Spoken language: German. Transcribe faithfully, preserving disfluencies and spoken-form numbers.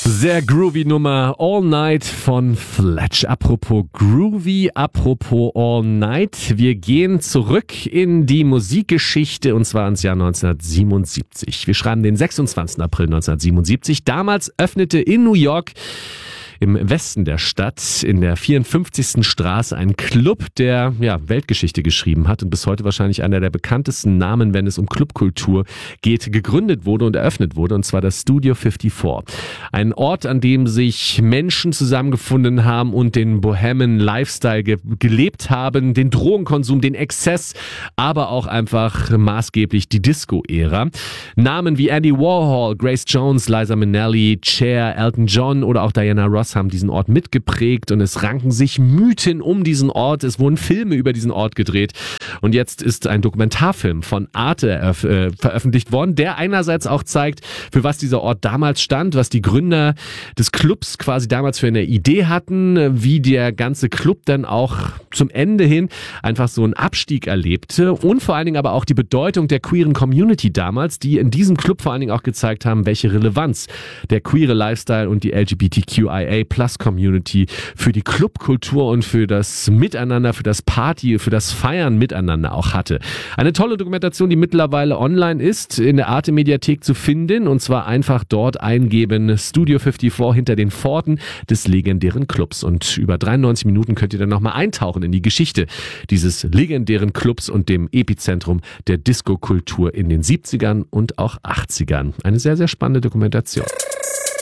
Sehr groovy Nummer All Night von Fletch. Apropos groovy, apropos All Night. Wir gehen zurück in die Musikgeschichte und zwar ins Jahr neunzehnhundertsiebenundsiebzig. Wir schreiben den sechsundzwanzigsten April neunzehnhundertsiebenundsiebzig. Damals öffnete in New York im Westen der Stadt in der vierundfünfzigsten Straße ein Club, der ja Weltgeschichte geschrieben hat und bis heute wahrscheinlich einer der bekanntesten Namen, wenn es um Clubkultur geht, gegründet wurde und eröffnet wurde, und zwar das Studio vierundfünfzig. Ein Ort, an dem sich Menschen zusammengefunden haben und den Bohemian Lifestyle ge- gelebt haben, den Drogenkonsum, den Exzess, aber auch einfach maßgeblich die Disco-Ära. Namen wie Andy Warhol, Grace Jones, Liza Minnelli, Cher, Elton John oder auch Diana Ross haben diesen Ort mitgeprägt und es ranken sich Mythen um diesen Ort. Es wurden Filme über diesen Ort gedreht und jetzt ist ein Dokumentarfilm von Arte erf- äh, veröffentlicht worden, der einerseits auch zeigt, für was dieser Ort damals stand, was die Gründer des Clubs quasi damals für eine Idee hatten, wie der ganze Club dann auch zum Ende hin einfach so einen Abstieg erlebte und vor allen Dingen aber auch die Bedeutung der queeren Community damals, die in diesem Club vor allen Dingen auch gezeigt haben, welche Relevanz der queere Lifestyle und die L G B T Q I A Plus Community für die Clubkultur und für das Miteinander, für das Party, für das Feiern miteinander auch hatte. Eine tolle Dokumentation, die mittlerweile online ist, in der Arte Mediathek zu finden, und zwar einfach dort eingeben, Studio vierundfünfzig hinter den Pforten des legendären Clubs, und über dreiundneunzig Minuten könnt ihr dann nochmal eintauchen in die Geschichte dieses legendären Clubs und dem Epizentrum der Disco-Kultur in den siebzigern und auch achtzigern. Eine sehr, sehr spannende Dokumentation.